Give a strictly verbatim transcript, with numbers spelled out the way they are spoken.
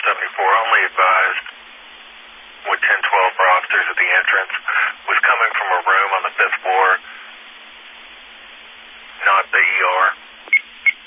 seventy-four, only advised with ten twelve for officers at the entrance.